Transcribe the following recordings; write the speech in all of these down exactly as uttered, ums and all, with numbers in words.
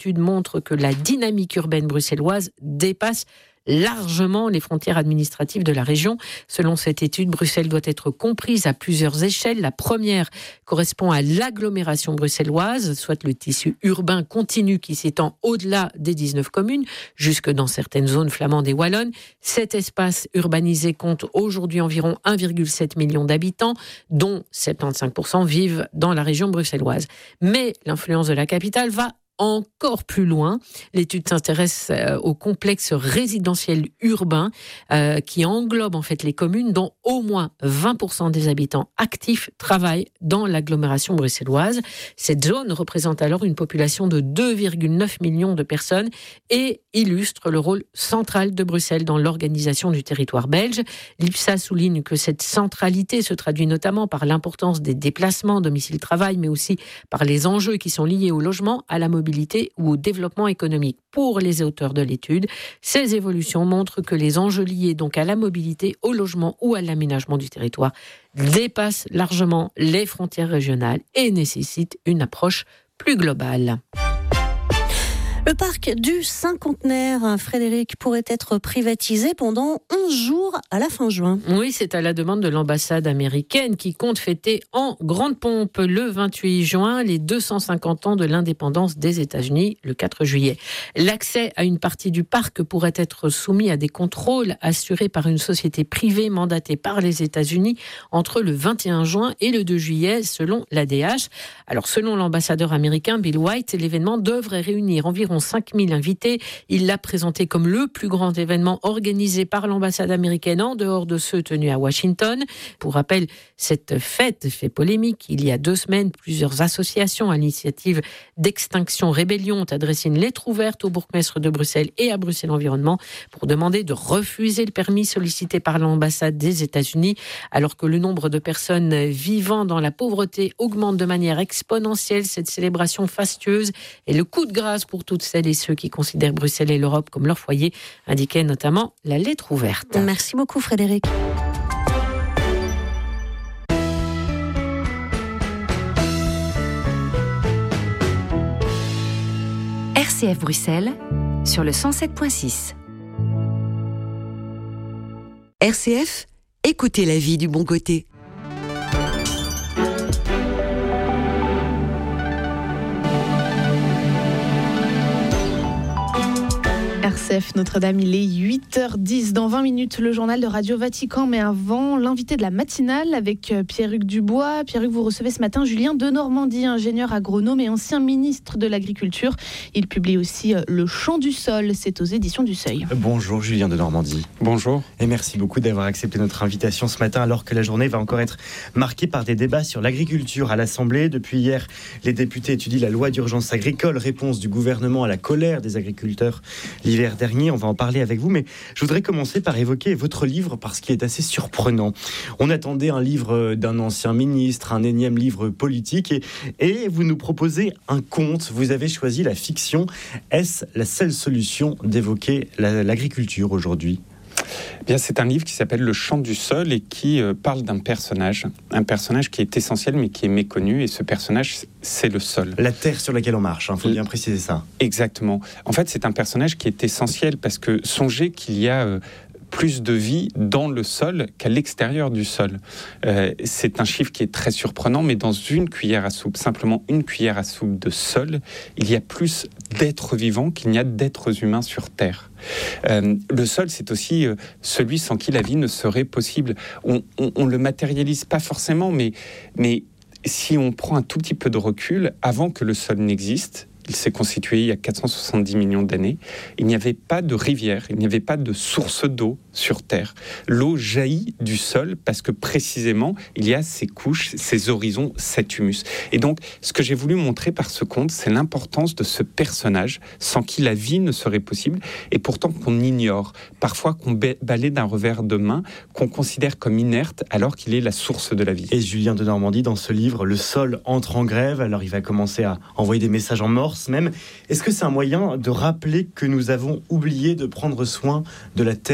l'étude montre que la dynamique urbaine bruxelloise dépasse largement les frontières administratives de la région. Selon cette étude, Bruxelles doit être comprise à plusieurs échelles. La première correspond à l'agglomération bruxelloise, soit le tissu urbain continu qui s'étend au-delà des dix-neuf communes, jusque dans certaines zones flamandes et wallonnes. Cet espace urbanisé compte aujourd'hui environ un virgule sept million d'habitants, dont soixante-quinze pour cent vivent dans la région bruxelloise. Mais l'influence de la capitale va encore plus loin. L'étude s'intéresse euh, au complexe résidentiel urbain euh, qui englobe en fait les communes dont au moins vingt pour cent des habitants actifs travaillent dans l'agglomération bruxelloise. Cette zone représente alors une population de deux virgule neuf millions de personnes et illustre le rôle central de Bruxelles dans l'organisation du territoire belge. L'I P S A souligne que cette centralité se traduit notamment par l'importance des déplacements domicile-travail, mais aussi par les enjeux qui sont liés au logement, à la mobilité ou au développement économique. Pour les auteurs de l'étude, ces évolutions montrent que les enjeux liés donc à la mobilité, au logement ou à l'aménagement du territoire dépassent largement les frontières régionales et nécessitent une approche plus globale. Le parc du Cinquantenaire, Frédéric, pourrait être privatisé pendant onze jours à la fin juin. Oui, c'est à la demande de l'ambassade américaine qui compte fêter en grande pompe le vingt-huit juin les deux cent cinquante ans de l'indépendance des États-Unis le quatre juillet. L'accès à une partie du parc pourrait être soumis à des contrôles assurés par une société privée mandatée par les États-Unis entre le vingt et un juin et le deux juillet selon l'A D H. Alors selon l'ambassadeur américain Bill White, l'événement devrait réunir environ cinq mille invités. Il l'a présenté comme le plus grand événement organisé par l'ambassade américaine en dehors de ceux tenus à Washington. Pour rappel, cette fête fait polémique. Il y a deux semaines, plusieurs associations à l'initiative d'Extinction Rébellion ont adressé une lettre ouverte au bourgmestre de Bruxelles et à Bruxelles Environnement pour demander de refuser le permis sollicité par l'ambassade des États-Unis, alors que le nombre de personnes vivant dans la pauvreté augmente de manière exponentielle. Cette célébration fastueuse est le coup de grâce pour toutes celles et ceux qui considèrent Bruxelles et l'Europe comme leur foyer, indiquait notamment la lettre ouverte. Merci beaucoup Frédéric. R C F Bruxelles sur le cent sept virgule six. R C F, écoutez la vie du bon côté. R C F Notre-Dame, il est huit heures dix. Dans vingt minutes, le journal de Radio Vatican. Mais avant, l'invité de la matinale avec Pierre-Hugues Dubois. Pierre-Hugues, vous recevez ce matin Julien Denormandie, ingénieur agronome et ancien ministre de l'Agriculture. Il publie aussi Le Chant du Sol. C'est aux éditions du Seuil. Bonjour Julien Denormandie. Bonjour. Et merci beaucoup d'avoir accepté notre invitation ce matin, alors que la journée va encore être marquée par des débats sur l'agriculture à l'Assemblée. Depuis hier, les députés étudient la loi d'urgence agricole, réponse du gouvernement à la colère des agriculteurs l'hiver dernier. On va en parler avec vous, mais je voudrais commencer par évoquer votre livre parce qu'il est assez surprenant. On attendait un livre d'un ancien ministre, un énième livre politique, et, et vous nous proposez un conte. Vous avez choisi la fiction. Est-ce la seule solution d'évoquer la, l'agriculture aujourd'hui ? Eh bien, c'est un livre qui s'appelle Le Chant du Sol et qui euh, parle d'un personnage, un personnage qui est essentiel mais qui est méconnu, et ce personnage, c'est le sol. La terre sur laquelle on marche, il hein, faut bien préciser ça. Exactement. En fait, c'est un personnage qui est essentiel parce que songez qu'il y a... Euh, plus de vie dans le sol qu'à l'extérieur du sol. Euh, c'est un chiffre qui est très surprenant, mais dans une cuillère à soupe, simplement une cuillère à soupe de sol, il y a plus d'êtres vivants qu'il n'y a d'êtres humains sur Terre. Euh, le sol, c'est aussi euh, celui sans qui la vie ne serait possible. On ne le matérialise pas forcément, mais, mais si on prend un tout petit peu de recul, avant que le sol n'existe, il s'est constitué il y a quatre cent soixante-dix millions d'années. Il n'y avait pas de rivière, il n'y avait pas de source d'eau sur Terre. L'eau jaillit du sol parce que précisément, il y a ces couches, ces horizons, cet humus. Et donc, ce que j'ai voulu montrer par ce conte, c'est l'importance de ce personnage sans qui la vie ne serait possible et pourtant qu'on ignore, parfois qu'on balaie d'un revers de main, qu'on considère comme inerte alors qu'il est la source de la vie. Et Julien Denormandie, dans ce livre, le sol entre en grève, alors il va commencer à envoyer des messages en morse même. Est-ce que c'est un moyen de rappeler que nous avons oublié de prendre soin de la terre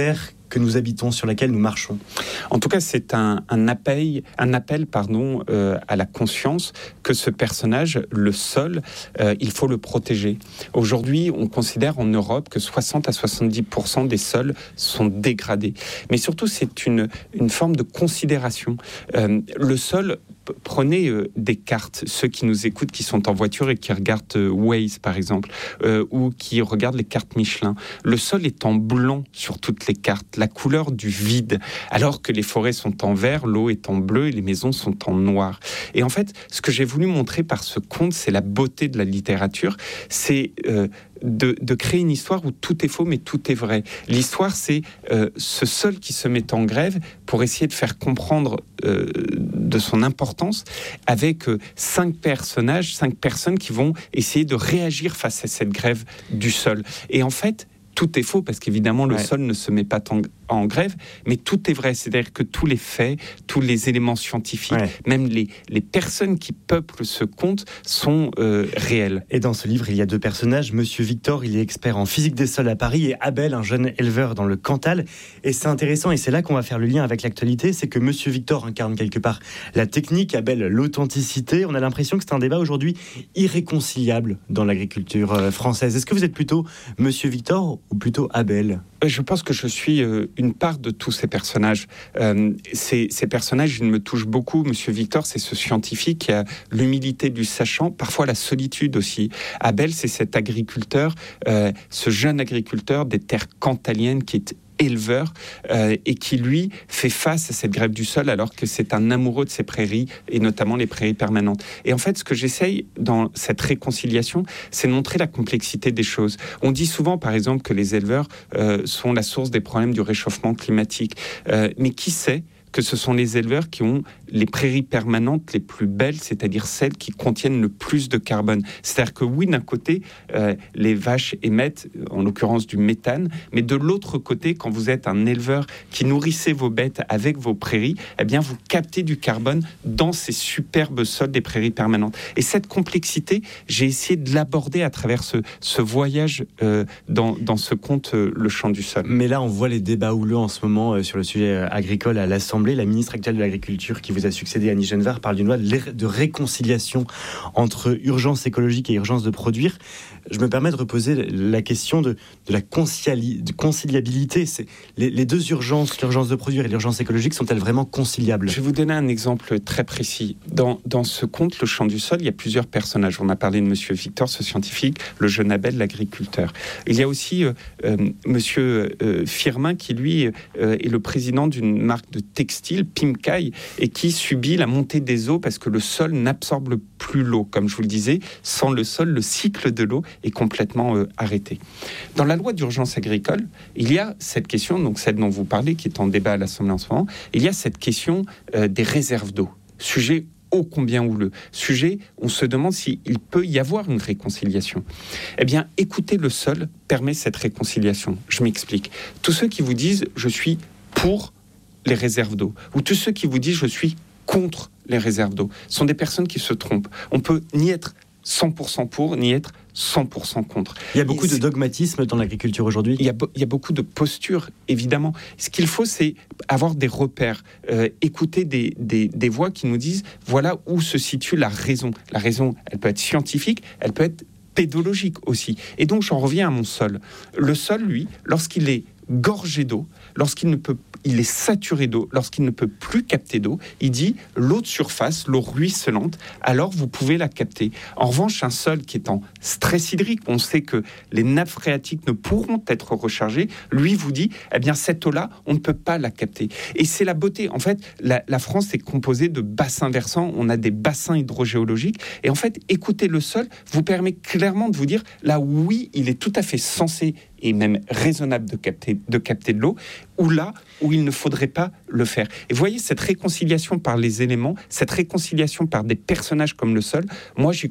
que nous habitons, sur laquelle nous marchons. En tout cas, c'est un, un appel, un appel pardon, euh, à la conscience que ce personnage, le sol, euh, il faut le protéger. Aujourd'hui, on considère en Europe que soixante à soixante-dix pour cent des sols sont dégradés. Mais surtout, c'est une, une forme de considération. Euh, le sol, prenez euh, des cartes, ceux qui nous écoutent, qui sont en voiture et qui regardent euh, Waze, par exemple, euh, ou qui regardent les cartes Michelin. Le sol est en blanc sur toutes les cartes, la couleur du vide, alors que les forêts sont en vert, l'eau est en bleu et les maisons sont en noir. Et en fait, ce que j'ai voulu montrer par ce conte, c'est la beauté de la littérature, c'est euh, de, de créer une histoire où tout est faux, mais tout est vrai. L'histoire, c'est euh, ce sol qui se met en grève pour essayer de faire comprendre euh, de son importance avec euh, cinq personnages, cinq personnes qui vont essayer de réagir face à cette grève du sol. Et en fait, tout est faux parce qu'évidemment, le ouais. sol ne se met pas en, en grève, mais tout est vrai. C'est-à-dire que tous les faits, tous les éléments scientifiques, ouais. même les, les personnes qui peuplent ce conte sont euh, réels. Et dans ce livre, il y a deux personnages. Monsieur Victor, il est expert en physique des sols à Paris, et Abel, un jeune éleveur dans le Cantal. Et c'est intéressant, et c'est là qu'on va faire le lien avec l'actualité, c'est que Monsieur Victor incarne quelque part la technique, Abel l'authenticité. On a l'impression que c'est un débat aujourd'hui irréconciliable dans l'agriculture française. Est-ce que vous êtes plutôt Monsieur Victor ou plutôt Abel ? Je pense que je suis euh, une part de tous ces personnages. Euh, ces, ces personnages, ils me touchent beaucoup. Monsieur Victor, c'est ce scientifique qui a l'humilité du sachant, parfois la solitude aussi. Abel, c'est cet agriculteur, euh, ce jeune agriculteur des terres cantaliennes qui est éleveur euh, et qui, lui, fait face à cette grève du sol alors que c'est un amoureux de ces prairies et notamment les prairies permanentes. Et en fait, ce que j'essaye dans cette réconciliation, c'est de montrer la complexité des choses. On dit souvent, par exemple, que les éleveurs euh, sont la source des problèmes du réchauffement climatique. Euh, mais qui sait que ce sont les éleveurs qui ont les prairies permanentes les plus belles, c'est-à-dire celles qui contiennent le plus de carbone. C'est-à-dire que oui, d'un côté, euh, les vaches émettent, en l'occurrence, du méthane, mais de l'autre côté, quand vous êtes un éleveur qui nourrissez vos bêtes avec vos prairies, eh bien, vous captez du carbone dans ces superbes sols des prairies permanentes. Et cette complexité, j'ai essayé de l'aborder à travers ce, ce voyage euh, dans, dans ce conte euh, Le Chant du Sol. Mais là, on voit les débats houleux en ce moment euh, sur le sujet euh, agricole à l'Assemblée. La ministre actuelle de l'Agriculture qui vous a succédé, Annie Genevard, parle d'une loi de réconciliation entre urgence écologique et urgence de produire. Je me permets de reposer la question de, de la concili- de conciliabilité. C'est, les, les deux urgences, l'urgence de produire et l'urgence écologique, sont-elles vraiment conciliables ? Je vais vous donner un exemple très précis. Dans, dans ce conte, Le Chant du Sol, il y a plusieurs personnages. On a parlé de Monsieur Victor, ce scientifique, le jeune Abel, l'agriculteur. Il y a aussi euh, euh, Monsieur euh, Firmin, qui lui euh, est le président d'une marque de textile, Pimcaï, et qui subit la montée des eaux parce que le sol n'absorbe plus l'eau. Comme je vous le disais, sans le sol, le cycle de l'eau est complètement euh, arrêté. Dans la loi d'urgence agricole, il y a cette question, donc celle dont vous parlez, qui est en débat à l'Assemblée en ce moment, il y a cette question euh, des réserves d'eau. Sujet ô combien houleux. Sujet, on se demande s'il peut y avoir une réconciliation. Eh bien, écouter le sol permet cette réconciliation. Je m'explique. Tous ceux qui vous disent « je suis pour » les réserves d'eau, ou tous ceux qui vous disent « je suis contre les réserves d'eau », sont des personnes qui se trompent. On peut ni être cent pour cent pour, ni être cent pour cent contre. Il y a beaucoup de dogmatisme dans l'agriculture aujourd'hui. Il y a, il y a beaucoup de postures, évidemment. Ce qu'il faut, c'est avoir des repères, euh, écouter des, des, des voix qui nous disent voilà où se situe la raison. La raison, elle peut être scientifique, elle peut être pédologique aussi. Et donc, j'en reviens à mon sol. Le sol, lui, lorsqu'il est gorgé d'eau, lorsqu'il ne peut, il est saturé d'eau, lorsqu'il ne peut plus capter d'eau, il dit l'eau de surface, l'eau ruisselante, alors vous pouvez la capter. En revanche, un sol qui est en stress hydrique, on sait que les nappes phréatiques ne pourront être rechargées, lui vous dit, eh bien cette eau-là, on ne peut pas la capter. Et c'est la beauté. En fait, la, la France est composée de bassins versants, on a des bassins hydrogéologiques, et en fait, écouter le sol vous permet clairement de vous dire, là oui, il est tout à fait censé et même raisonnable de capter, de capter de l'eau, ou là où il ne faudrait pas le faire. Et vous voyez, cette réconciliation par les éléments, cette réconciliation par des personnages comme le sol, moi j'y crois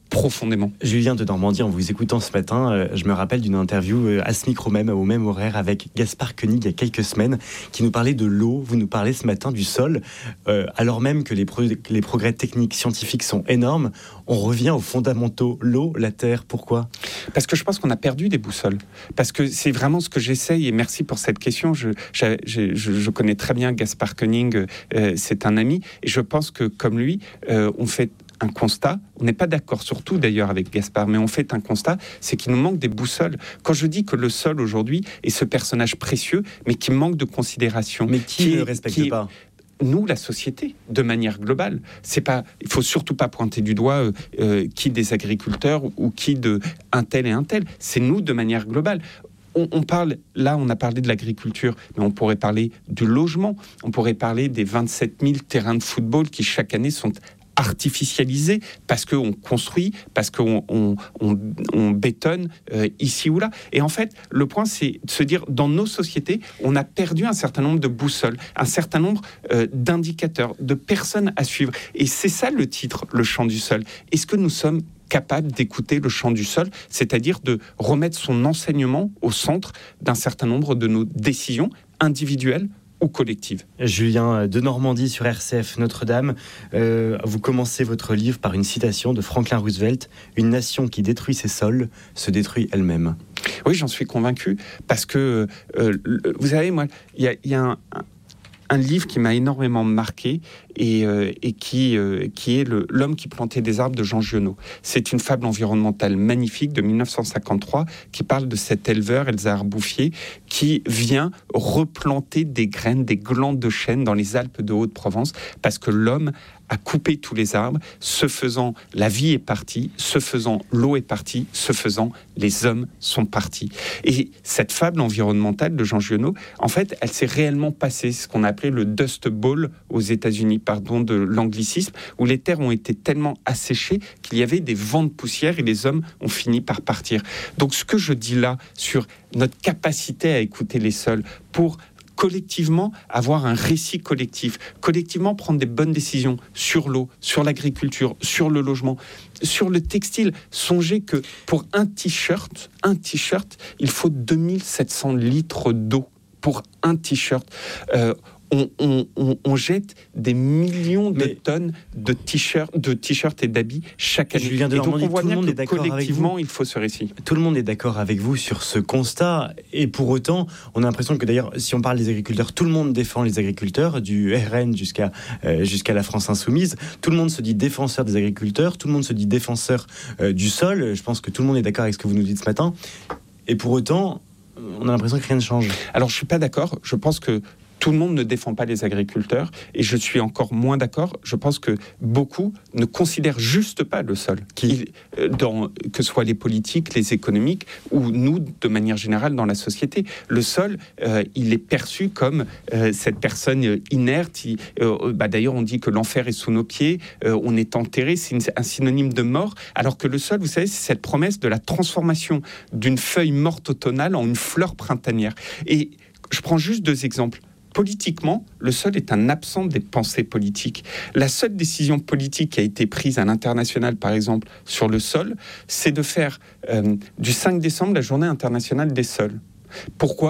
profondément. Julien de Normandie, en vous écoutant ce matin, euh, je me rappelle d'une interview euh, à ce micro même, au même horaire, avec Gaspard Koenig il y a quelques semaines, qui nous parlait de l'eau. Vous nous parlez ce matin du sol. Euh, alors même que les, pro- les progrès techniques, scientifiques sont énormes, on revient aux fondamentaux. L'eau, la terre, pourquoi ? Parce que je pense qu'on a perdu des boussoles. Parce que c'est vraiment ce que j'essaye, et merci pour cette question. Je, je, je, je connais très bien Gaspard Koenig, euh, c'est un ami, et je pense que, comme lui, euh, on fait un constat, on n'est pas d'accord sur tout d'ailleurs avec Gaspard, mais on fait un constat, c'est qu'il nous manque des boussoles. Quand je dis que le sol aujourd'hui est ce personnage précieux, mais qui manque de considération. Mais qui, qui ne le respecte qui, pas nous, la société, de manière globale. C'est pas, il faut surtout pas pointer du doigt euh, euh, qui des agriculteurs ou, ou qui de un tel et un tel. C'est nous de manière globale. On, on parle, là, on a parlé de l'agriculture, mais on pourrait parler du logement. On pourrait parler des vingt-sept mille terrains de football qui chaque année sont artificialisés parce qu'on construit, parce qu'on on, on, on bétonne euh, ici ou là. Et en fait, le point, c'est de se dire, dans nos sociétés, on a perdu un certain nombre de boussoles, un certain nombre euh, d'indicateurs, de personnes à suivre. Et c'est ça le titre, le chant du sol. Est-ce que nous sommes capable d'écouter le chant du sol, c'est-à-dire de remettre son enseignement au centre d'un certain nombre de nos décisions individuelles ou collectives. Julien de Normandie sur R C F Notre-Dame, euh, vous commencez votre livre par une citation de Franklin Roosevelt: « Une nation qui détruit ses sols se détruit elle-même ». Oui, j'en suis convaincu, parce que, euh, vous savez, moi, il y, y a un... un Un livre qui m'a énormément marqué et, euh, et qui, euh, qui est le, L'homme qui plantait des arbres de Jean Giono. C'est une fable environnementale magnifique de mille neuf cent cinquante-trois qui parle de cet éleveur, Elzéar Bouffier, qui vient replanter des graines, des glandes de chêne dans les Alpes de Haute-Provence parce que l'homme a coupé tous les arbres. Ce faisant, la vie est partie. Ce faisant, l'eau est partie. Ce faisant, les hommes sont partis. Et cette fable environnementale de Jean Giono, en fait, elle s'est réellement passée, ce qu'on a appelé le Dust Bowl aux États-Unis, pardon de l'anglicisme, où les terres ont été tellement asséchées qu'il y avait des vents de poussière et les hommes ont fini par partir. Donc, ce que je dis là sur notre capacité à écouter les sols pour collectivement avoir un récit collectif, collectivement prendre des bonnes décisions sur l'eau, sur l'agriculture, sur le logement, sur le textile. Songez que pour un t-shirt, un t-shirt, il faut deux mille sept cents litres d'eau pour un t-shirt. Euh, On, on, on, on jette des millions de Mais tonnes de t-shirts, de t-shirts et d'habits chaque année. Julien de Normandie, et donc on voit tout bien le monde que est d'accord collectivement, il faut ce récit. Tout le monde est d'accord avec vous sur ce constat. Et pour autant, on a l'impression que d'ailleurs, si on parle des agriculteurs, tout le monde défend les agriculteurs, du R N jusqu'à, euh, jusqu'à la France Insoumise. Tout le monde se dit défenseur des agriculteurs, tout le monde se dit défenseur euh, du sol. Je pense que tout le monde est d'accord avec ce que vous nous dites ce matin. Et pour autant, on a l'impression que rien ne change. Alors, je ne suis pas d'accord. Je pense que tout le monde ne défend pas les agriculteurs et je suis encore moins d'accord. Je pense que beaucoup ne considèrent juste pas le sol. Qui Il, dans, que ce soit les politiques, les économiques ou nous, de manière générale, dans la société. Le sol, euh, il est perçu comme euh, cette personne inerte. Il, euh, bah, d'ailleurs, on dit que l'enfer est sous nos pieds, euh, on est enterré, c'est une, un synonyme de mort. Alors que le sol, vous savez, c'est cette promesse de la transformation d'une feuille morte automnale en une fleur printanière. Et je prends juste deux exemples. Politiquement, le sol est un absent des pensées politiques. La seule décision politique qui a été prise à l'international, par exemple, sur le sol, c'est de faire euh, du cinq décembre la journée internationale des sols. Pourquoi ?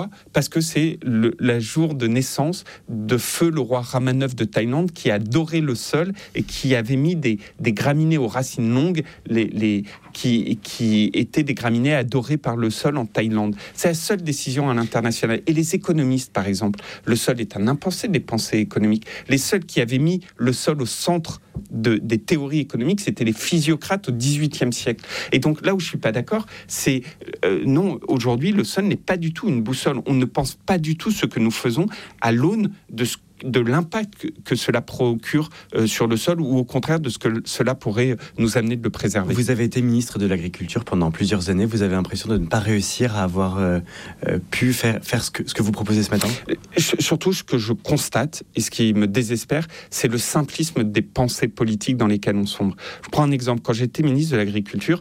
Parce que c'est le la jour de naissance de feu le roi Rama neuf de Thaïlande qui adorait le sol et qui avait mis des, des graminées aux racines longues les, les, qui, qui étaient des graminées adorées par le sol en Thaïlande. C'est la seule décision à l'international. Et les économistes, par exemple, le sol est un impensé des pensées économiques. Les seuls qui avaient mis le sol au centre de, des théories économiques, c'était les physiocrates au dix-huitième siècle. Et donc là où je ne suis pas d'accord, c'est euh, non, aujourd'hui, le sol n'est pas du tout une boussole. On ne pense pas du tout ce que nous faisons à l'aune de ce de l'impact que, que cela procure euh, sur le sol ou au contraire de ce que cela pourrait nous amener de le préserver. Vous avez été ministre de l'Agriculture pendant plusieurs années. Vous avez l'impression de ne pas réussir à avoir euh, euh, pu faire, faire ce, que, ce que vous proposez ce matin ? Surtout, ce que je constate et ce qui me désespère, c'est le simplisme des pensées politiques dans lesquelles on sombre. Je prends un exemple. Quand j'étais ministre de l'Agriculture,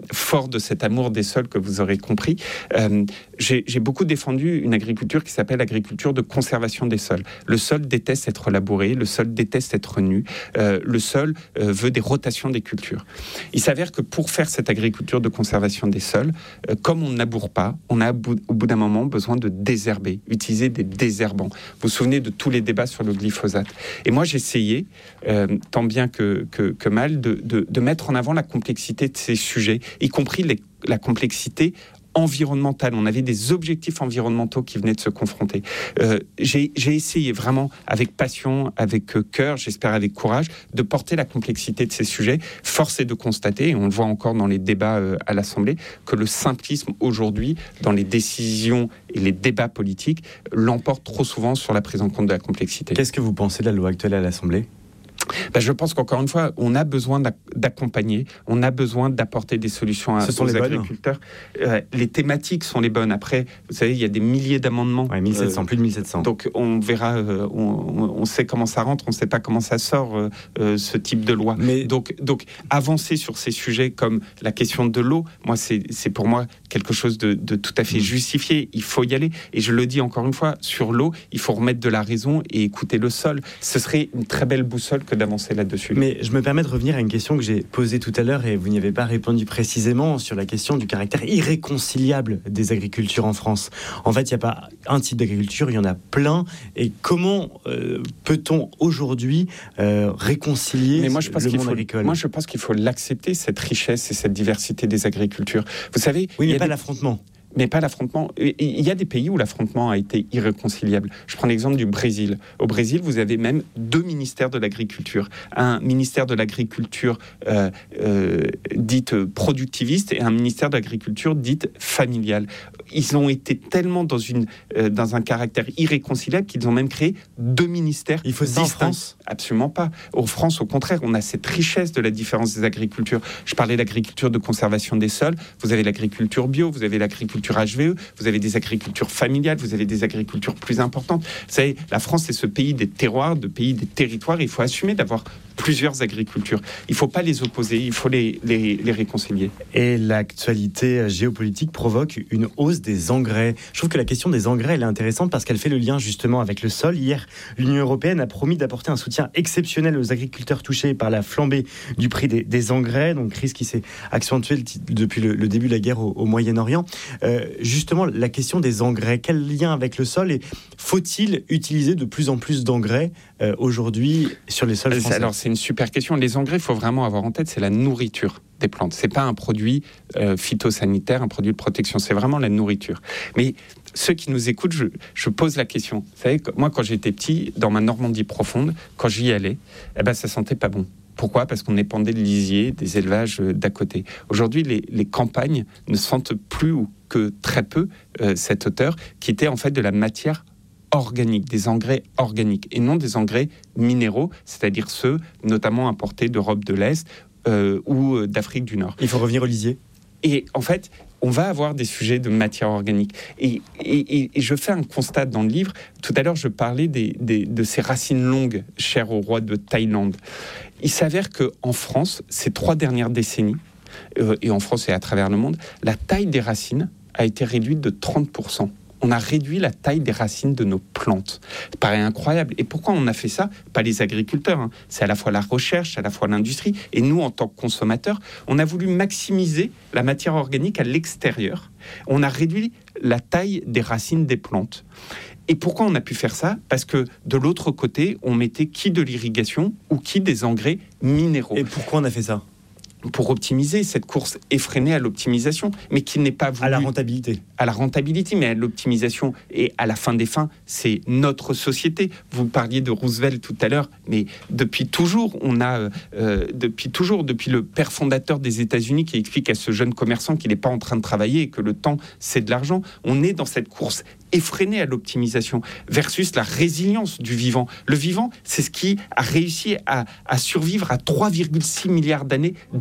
fort de cet amour des sols que vous aurez compris, euh, j'ai, j'ai beaucoup défendu une agriculture qui s'appelle l'agriculture de conservation des sols. Le sol déteste être labouré, le sol déteste être nu, euh, le sol euh, veut des rotations des cultures. Il s'avère que pour faire cette agriculture de conservation des sols, euh, comme on ne laboure pas, on a au bout d'un moment besoin de désherber, utiliser des désherbants. Vous vous souvenez de tous les débats sur le glyphosate. Et moi, j'ai essayé, euh, tant bien que, que, que mal, de, de, de mettre en avant la complexité de ces sujets, y compris les, la complexité environnementale. On avait des objectifs environnementaux qui venaient de se confronter. Euh, j'ai, j'ai essayé vraiment, avec passion, avec euh, cœur, j'espère avec courage, de porter la complexité de ces sujets. Force est de constater, et on le voit encore dans les débats euh, à l'Assemblée, que le simplisme aujourd'hui, dans les décisions et les débats politiques, l'emporte trop souvent sur la prise en compte de la complexité. Qu'est-ce que vous pensez de la loi actuelle à l'Assemblée ? Ben, je pense qu'encore une fois, on a besoin d'accompagner, on a besoin d'apporter des solutions à, aux agriculteurs. Euh, les thématiques sont les bonnes. Après, vous savez, il y a des milliers d'amendements. Ouais, mille sept cents, euh, plus de mille sept cents. Donc on verra, euh, on, on sait comment ça rentre, on ne sait pas comment ça sort, euh, euh, ce type de loi. Mais... Donc, donc avancer sur ces sujets comme la question de l'eau, moi, c'est, c'est pour moi quelque chose de, de tout à fait mmh. justifié. Il faut y aller. Et je le dis encore une fois, sur l'eau, il faut remettre de la raison et écouter le sol. Ce serait une très belle boussole que d'avancer là-dessus. Mais je me permets de revenir à une question que j'ai posée tout à l'heure et vous n'y avez pas répondu précisément sur la question du caractère irréconciliable des agricultures en France. En fait, il n'y a pas un type d'agriculture, il y en a plein. Et comment euh, peut-on aujourd'hui euh, réconcilier Mais moi, je pense le qu'il monde faut, agricole ? Moi, je pense qu'il faut l'accepter, cette richesse et cette diversité des agricultures. Vous savez... Oui, mais il y a pas des... l'affrontement. Mais pas l'affrontement. Il y a des pays où l'affrontement a été irréconciliable. Je prends l'exemple du Brésil. Au Brésil, vous avez même deux ministères de l'agriculture. Un ministère de l'agriculture euh, euh, dite productiviste et un ministère de l'agriculture dite familiale. Ils ont été tellement dans, une, euh, dans un caractère irréconciliable qu'ils ont même créé deux ministères. Il faut ça distincts. en France ? Absolument pas. En France, au contraire, on a cette richesse de la différence des agricultures. Je parlais de l'agriculture de conservation des sols. Vous avez l'agriculture bio, vous avez l'agriculture H V E, vous avez des agricultures familiales, vous avez des agricultures plus importantes. Vous savez, la France, c'est ce pays des terroirs, de pays des territoires. Il faut assumer d'avoir plusieurs agricultures. Il ne faut pas les opposer, il faut les, les, les réconcilier. Et l'actualité géopolitique provoque une hausse des engrais. Je trouve que la question des engrais, elle est intéressante parce qu'elle fait le lien justement avec le sol. Hier, l'Union européenne a promis d'apporter un soutien exceptionnel aux agriculteurs touchés par la flambée du prix des, des engrais, donc crise qui s'est accentuée depuis le, le début de la guerre au, au Moyen-Orient. Euh, justement, la question des engrais, quel lien avec le sol et faut-il utiliser de plus en plus d'engrais euh, aujourd'hui sur les sols français ? Alors, c'est une super question. Les engrais, il faut vraiment avoir en tête, c'est la nourriture des plantes. C'est pas un produit euh, phytosanitaire, un produit de protection. C'est vraiment la nourriture. Mais ceux qui nous écoutent, je, je pose la question. Vous savez, moi, quand j'étais petit, dans ma Normandie profonde, quand j'y allais, eh ben, ça sentait pas bon. Pourquoi ? Parce qu'on épandait de lisier, des élevages d'à côté. Aujourd'hui, les, les campagnes ne sentent plus ou que très peu euh, cette odeur qui était en fait de la matière organique, des engrais organiques et non des engrais minéraux, c'est-à-dire ceux notamment importés d'Europe de l'Est euh, ou d'Afrique du Nord. Il faut revenir au lisier. Et en fait, on va avoir des sujets de matière organique. Et, et, et je fais un constat dans le livre. Tout à l'heure, je parlais des, des, de ces racines longues chères au roi de Thaïlande. Il s'avère qu'en France, ces trois dernières décennies, euh, et en France et à travers le monde, la taille des racines a été réduite de trente pour cent. On a réduit la taille des racines de nos plantes. Ça paraît incroyable. Et pourquoi on a fait ça ? Pas les agriculteurs. Hein. C'est à la fois la recherche, à la fois l'industrie. Et nous, en tant que consommateurs, on a voulu maximiser la matière organique à l'extérieur. On a réduit la taille des racines des plantes. Et pourquoi on a pu faire ça ? Parce que de l'autre côté, on mettait qui de l'irrigation ou qui des engrais minéraux. Et pourquoi on a fait ça ? Pour optimiser cette course effrénée à l'optimisation, mais qui n'est pas voulu... À la rentabilité. À la rentabilité, mais à l'optimisation. Et à la fin des fins, c'est notre société. Vous parliez de Roosevelt tout à l'heure, mais depuis toujours, on a... Euh, depuis toujours, depuis le père fondateur des États-Unis qui explique à ce jeune commerçant qu'il n'est pas en train de travailler et que le temps, c'est de l'argent, on est dans cette course effrénée à l'optimisation versus la résilience du vivant. Le vivant, c'est ce qui a réussi à, à survivre à trois virgule six milliards d'années d'un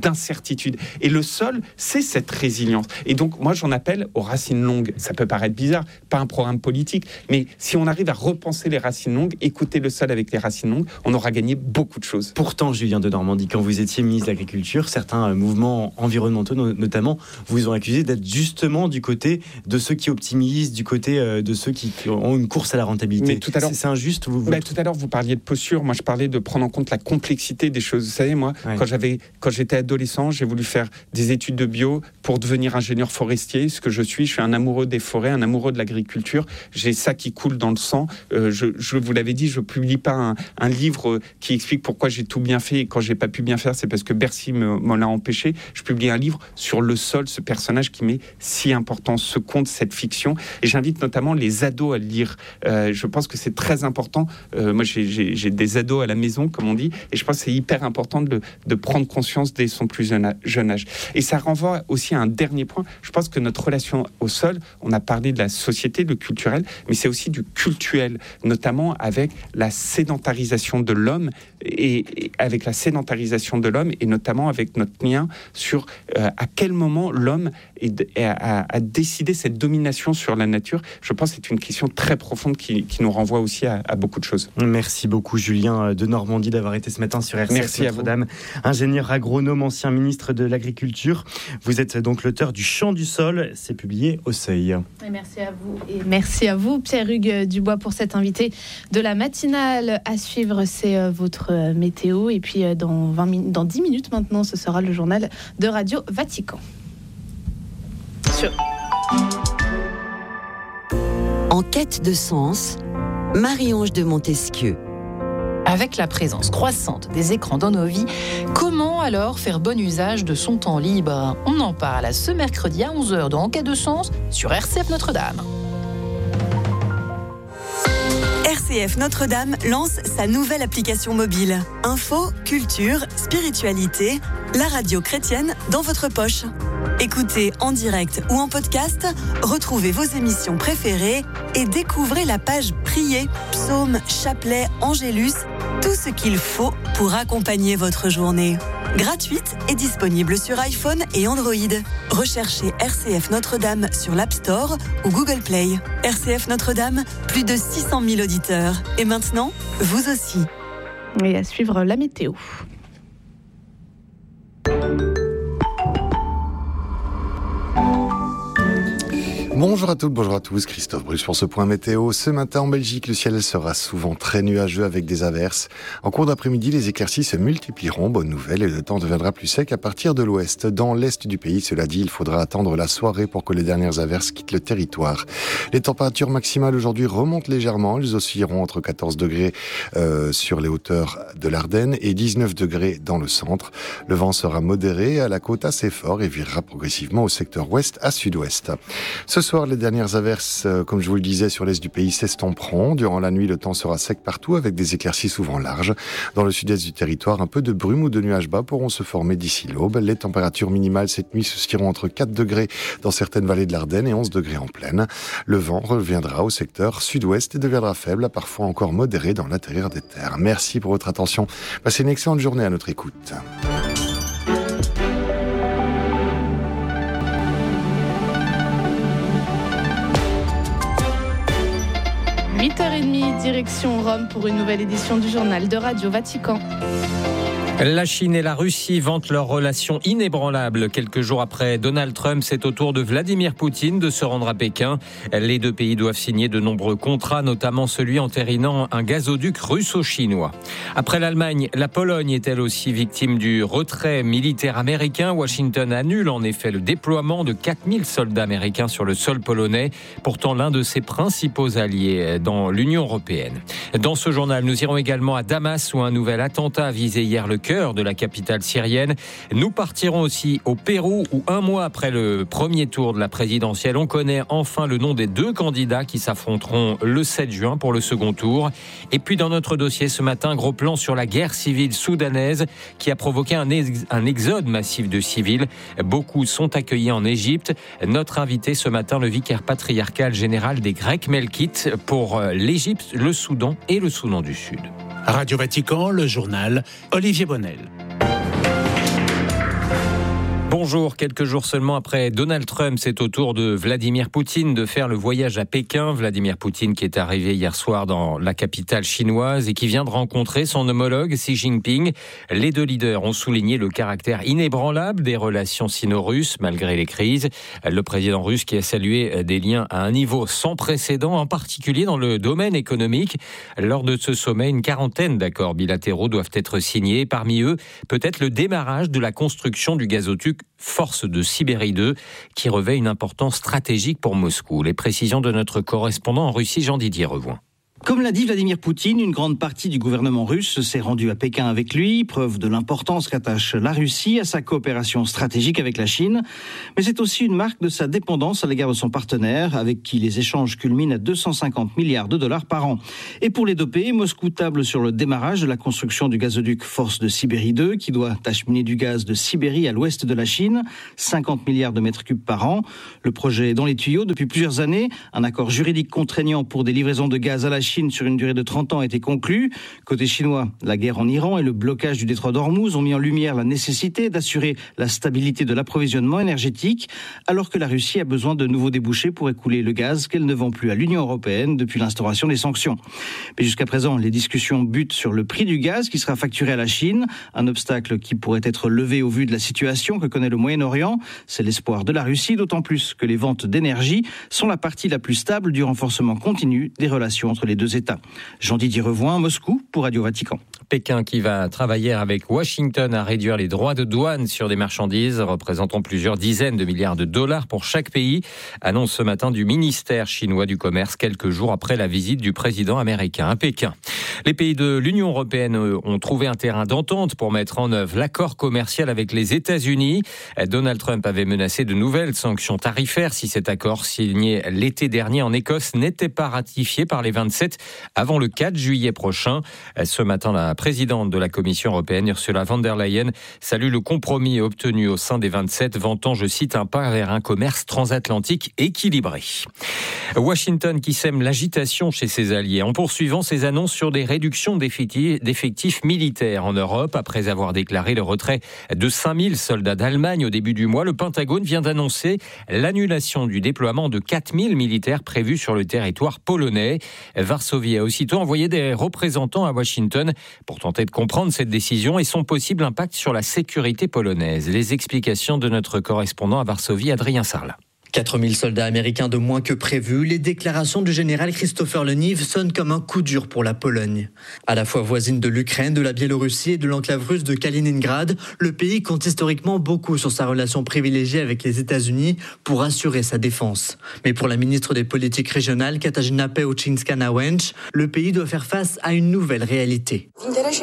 d'incertitude. Et le sol, c'est cette résilience. Et donc, moi, j'en appelle aux racines longues. Ça peut paraître bizarre, pas un programme politique, mais si on arrive à repenser les racines longues, écouter le sol avec les racines longues, on aura gagné beaucoup de choses. Pourtant, Julien Denormandie, quand vous étiez ministre de l'Agriculture, certains mouvements environnementaux, notamment, vous ont accusé d'être justement du côté de ceux qui optimisent, du côté de ceux qui ont une course à la rentabilité. Mais tout à l'heure, c'est injuste. Vous, vous... Bah, tout à l'heure, vous parliez de posture. Moi, je parlais de prendre en compte la complexité des choses. Vous savez, moi, ouais. quand, j'avais, quand j'étais adolescent, j'ai voulu faire des études de bio pour devenir ingénieur forestier. Ce que je suis, je suis un amoureux des forêts, un amoureux de l'agriculture. J'ai ça qui coule dans le sang. Euh, je, je vous l'avais dit, je publie pas un, un livre qui explique pourquoi j'ai tout bien fait et quand j'ai pas pu bien faire, c'est parce que Bercy me, m'en l'a empêché. Je publie un livre sur le sol, ce personnage qui m'est si important, ce conte, cette fiction. Et j'invite notamment les ados à le lire. Euh, je pense que c'est très important. Euh, moi, j'ai, j'ai, j'ai des ados à la maison, comme on dit, et je pense que c'est hyper important de, de prendre conscience dès son plus jeune, jeune âge. Et ça renvoie aussi à un dernier point. Je pense que notre relation au sol, on a parlé de la société, le culturel, mais c'est aussi du cultuel, notamment avec la sédentarisation de l'homme et, et avec la sédentarisation de l'homme et notamment avec notre lien sur euh, à quel moment l'homme est, est, a, a décidé cette domination sur la nature. Je pense que c'est une question très profonde qui, qui nous renvoie aussi à, à beaucoup de choses. Merci beaucoup Julien Denormandie d'avoir été ce matin sur R C F Merci Notre-Dame, ingénieur agronome, ancien ministre de l'Agriculture. Vous êtes donc l'auteur du Chant du sol, c'est publié au Seuil. Et merci à vous et merci à vous Pierre-Hugues Dubois pour cet invité de la matinale. À suivre, c'est votre météo et puis dans, vingt min- dans dix minutes maintenant, ce sera le journal de Radio Vatican. Sur... En quête de sens, Marie-Ange de Montesquieu. Avec la présence croissante des écrans dans nos vies, comment alors faire bon usage de son temps libre ? On en parle ce mercredi à onze heures dans En quête de sens sur R C F Notre-Dame. R C F Notre-Dame lance sa nouvelle application mobile. Info, culture, spiritualité, la radio chrétienne dans votre poche. Écoutez en direct ou en podcast, retrouvez vos émissions préférées et découvrez la page Prier, psaumes, chapelets, angélus, tout ce qu'il faut pour accompagner votre journée. Gratuite et disponible sur iPhone et Android. Recherchez R C F Notre-Dame sur l'App Store ou Google Play. R C F Notre-Dame, plus de six cent mille auditeurs. Et maintenant, vous aussi. Et à suivre la météo. Bonjour à toutes, bonjour à tous, Christophe Bruce pour ce point météo. Ce matin en Belgique, le ciel sera souvent très nuageux avec des averses. En cours d'après-midi, les éclaircies se multiplieront, bonne nouvelle, et le temps deviendra plus sec à partir de l'ouest. Dans l'est du pays, cela dit, il faudra attendre la soirée pour que les dernières averses quittent le territoire. Les températures maximales aujourd'hui remontent légèrement, elles oscilleront entre quatorze degrés euh, sur les hauteurs de l'Ardenne et dix-neuf degrés dans le centre. Le vent sera modéré à la côte assez fort et virera progressivement au secteur ouest à sud-ouest. Ce soir, les dernières averses, comme je vous le disais, sur l'est du pays s'estomperont. Durant la nuit, le temps sera sec partout avec des éclaircies souvent larges. Dans le sud-est du territoire, un peu de brume ou de nuages bas pourront se former d'ici l'aube. Les températures minimales cette nuit se situeront entre quatre degrés dans certaines vallées de l'Ardenne et onze degrés en plaine. Le vent reviendra au secteur sud-ouest et deviendra faible, parfois encore modéré dans l'intérieur des terres. Merci pour votre attention. Passez une excellente journée à notre écoute. huit heures trente, direction Rome pour une nouvelle édition du journal de Radio Vatican. La Chine et la Russie vantent leur relation inébranlable. Quelques jours après Donald Trump, c'est au tour de Vladimir Poutine de se rendre à Pékin. Les deux pays doivent signer de nombreux contrats, notamment celui entérinant un gazoduc russo-chinois. Après l'Allemagne, la Pologne est elle aussi victime du retrait militaire américain. Washington annule en effet le déploiement de quatre mille soldats américains sur le sol polonais, pourtant l'un de ses principaux alliés dans l'Union européenne. Dans ce journal, nous irons également à Damas où un nouvel attentat a visé hier le cœur de la capitale syrienne. Nous partirons aussi au Pérou où un mois après le premier tour de la présidentielle, on connaît enfin le nom des deux candidats qui s'affronteront le sept juin pour le second tour. Et puis dans notre dossier ce matin, gros plan sur la guerre civile soudanaise qui a provoqué un, ex- un exode massif de civils. Beaucoup sont accueillis en Égypte. Notre invité ce matin, le vicaire patriarcal général des Grecs Melkites pour l'Égypte, le Soudan et le Soudan du Sud. Radio Vatican, le journal, Olivier Bonnel. Bonjour, quelques jours seulement après Donald Trump, c'est au tour de Vladimir Poutine de faire le voyage à Pékin. Vladimir Poutine qui est arrivé hier soir dans la capitale chinoise et qui vient de rencontrer son homologue Xi Jinping. Les deux leaders ont souligné le caractère inébranlable des relations sino-russes malgré les crises. Le président russe qui a salué des liens à un niveau sans précédent, en particulier dans le domaine économique. Lors de ce sommet, une quarantaine d'accords bilatéraux doivent être signés. Parmi eux, peut-être le démarrage de la construction du gazoduc Force de Sibérie deux, qui revêt une importance stratégique pour Moscou. Les précisions de notre correspondant en Russie, Jean-Didier Revoin. Comme l'a dit Vladimir Poutine, une grande partie du gouvernement russe s'est rendue à Pékin avec lui, preuve de l'importance qu'attache la Russie à sa coopération stratégique avec la Chine. Mais c'est aussi une marque de sa dépendance à l'égard de son partenaire, avec qui les échanges culminent à deux cent cinquante milliards de dollars par an. Et pour les deux pays, Moscou table sur le démarrage de la construction du gazoduc Force de Sibérie deux, qui doit acheminer du gaz de Sibérie à l'ouest de la Chine, cinquante milliards de mètres cubes par an. Le projet est dans les tuyaux depuis plusieurs années. Un accord juridique contraignant pour des livraisons de gaz à la Chine Chine sur une durée de trente ans a été conclue. Côté chinois, la guerre en Iran et le blocage du détroit d'Ormuz ont mis en lumière la nécessité d'assurer la stabilité de l'approvisionnement énergétique, alors que la Russie a besoin de nouveaux débouchés pour écouler le gaz qu'elle ne vend plus à l'Union européenne depuis l'instauration des sanctions. Mais jusqu'à présent, les discussions butent sur le prix du gaz qui sera facturé à la Chine, un obstacle qui pourrait être levé au vu de la situation que connaît le Moyen-Orient. C'est l'espoir de la Russie, d'autant plus que les ventes d'énergie sont la partie la plus stable du renforcement continu des relations entre les deux États. Jean-Didier Revoin, Moscou, pour Radio Vatican. Pékin qui va travailler avec Washington à réduire les droits de douane sur des marchandises représentant plusieurs dizaines de milliards de dollars pour chaque pays, annonce ce matin du ministère chinois du Commerce quelques jours après la visite du président américain à Pékin. Les pays de l'Union européenne ont trouvé un terrain d'entente pour mettre en œuvre l'accord commercial avec les États-Unis. Donald Trump avait menacé de nouvelles sanctions tarifaires si cet accord signé l'été dernier en Écosse n'était pas ratifié par les vingt-sept avant le quatre juillet prochain. Ce matin, la présidente de la Commission européenne, Ursula von der Leyen, salue le compromis obtenu au sein des vingt-sept, vantant, je cite, un pas vers un commerce transatlantique équilibré. Washington qui sème l'agitation chez ses alliés en poursuivant ses annonces sur des réductions d'effectifs militaires en Europe. Après avoir déclaré le retrait de cinq mille soldats d'Allemagne au début du mois, le Pentagone vient d'annoncer l'annulation du déploiement de quatre mille militaires prévus sur le territoire polonais. Varsovie a aussitôt envoyé des représentants à Washington pour tenter de comprendre cette décision et son possible impact sur la sécurité polonaise. Les explications de notre correspondant à Varsovie, Adrien Sarlat. quatre mille soldats américains de moins que prévu, les déclarations du général Christopher Leniv sonnent comme un coup dur pour la Pologne. À la fois voisine de l'Ukraine, de la Biélorussie et de l'enclave russe de Kaliningrad, le pays compte historiquement beaucoup sur sa relation privilégiée avec les États-Unis pour assurer sa défense. Mais pour la ministre des Politiques régionales, Katarzyna Pełczyńska-Nałęcz, le pays doit faire face à une nouvelle réalité.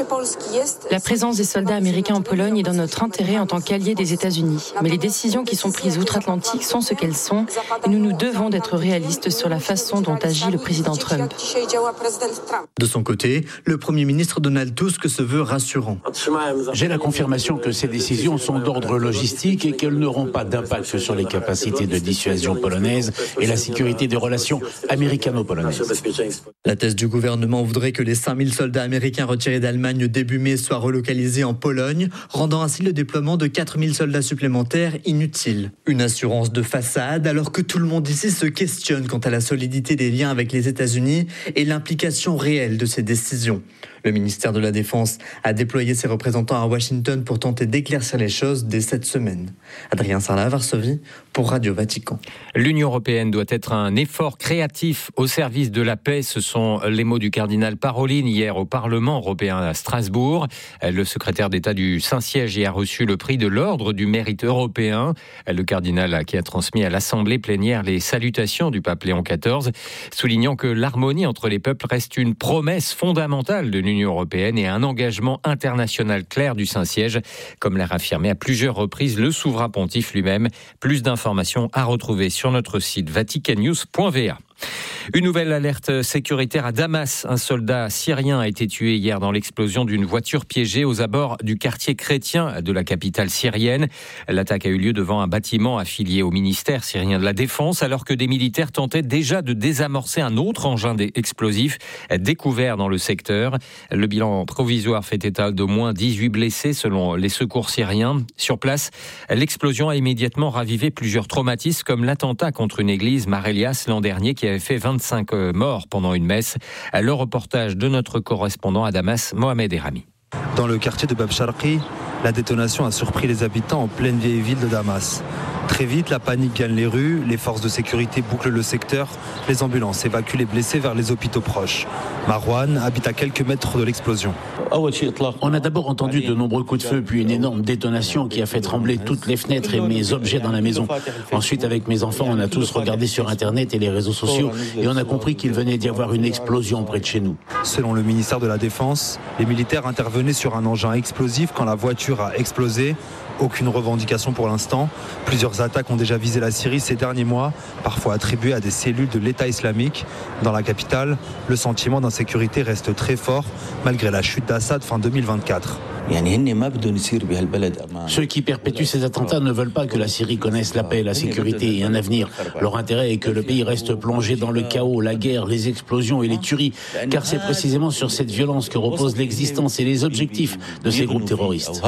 La présence des soldats américains en Pologne est dans notre intérêt en tant qu'alliés des États-Unis. Mais les décisions qui sont prises outre-Atlantique sont ce qu'elles sont et nous nous devons d'être réalistes sur la façon dont agit le président Trump. De son côté, le Premier ministre Donald Tusk se veut rassurant. J'ai la confirmation que ces décisions sont d'ordre logistique et qu'elles n'auront pas d'impact sur les capacités de dissuasion polonaises et la sécurité des relations américano-polonaises. La thèse du gouvernement voudrait que les cinq mille soldats américains retirés d'Allemagne début mai soient relocalisés en Pologne, rendant ainsi le déploiement de quatre mille soldats supplémentaires inutile. Une assurance de façade alors que tout le monde ici se questionne quant à la solidité des liens avec les États-Unis et l'implication réelle de ces décisions. Le ministère de la Défense a déployé ses représentants à Washington pour tenter d'éclaircir les choses dès cette semaine. Adrien Sarlat, Varsovie, pour Radio Vatican. L'Union européenne doit être un effort créatif au service de la paix. Ce sont les mots du cardinal Parolin hier au Parlement européen à Strasbourg. Le secrétaire d'État du Saint-Siège y a reçu le prix de l'Ordre du Mérite européen. Le cardinal qui a transmis à l'Assemblée plénière les salutations du pape Léon quatorze, soulignant que l'harmonie entre les peuples reste une promesse fondamentale de l'Union européenne et un engagement international clair du Saint-Siège, comme l'a affirmé à plusieurs reprises le souverain pontife lui-même. Plus d'informations à retrouver sur notre site vaticannews point v a. Une nouvelle alerte sécuritaire à Damas. Un soldat syrien a été tué hier dans l'explosion d'une voiture piégée aux abords du quartier chrétien de la capitale syrienne. L'attaque a eu lieu devant un bâtiment affilié au ministère syrien de la Défense, alors que des militaires tentaient déjà de désamorcer un autre engin explosif découvert dans le secteur. Le bilan provisoire fait état d'au moins dix-huit blessés selon les secours syriens. Sur place, l'explosion a immédiatement ravivé plusieurs traumatismes comme l'attentat contre une église Mar Elias l'an dernier qui avait fait vingt-cinq morts pendant une messe. Le reportage de notre correspondant à Damas, Mohamed Erami. Dans le quartier de Bab Sharqi, la détonation a surpris les habitants en pleine vieille ville de Damas. Très vite, la panique gagne les rues, les forces de sécurité bouclent le secteur, les ambulances évacuent les blessés vers les hôpitaux proches. Marwan habite à quelques mètres de l'explosion. On a d'abord entendu de nombreux coups de feu, puis une énorme détonation qui a fait trembler toutes les fenêtres et mes objets dans la maison. Ensuite, avec mes enfants, on a tous regardé sur Internet et les réseaux sociaux et on a compris qu'il venait d'y avoir une explosion près de chez nous. Selon le ministère de la Défense, les militaires intervenaient sur un engin explosif quand la voiture a explosé. Aucune revendication pour l'instant. Plusieurs attaques ont déjà visé la Syrie ces derniers mois, parfois attribuées à des cellules de l'État islamique. Dans la capitale, le sentiment d'insécurité reste très fort, malgré la chute d'Assad fin deux mille vingt-quatre. Ceux qui perpétuent ces attentats ne veulent pas que la Syrie connaisse la paix, la sécurité et un avenir. Leur intérêt est que le pays reste plongé dans le chaos, la guerre, les explosions et les tueries, car c'est précisément sur cette violence que repose l'existence et les objectifs de ces groupes terroristes.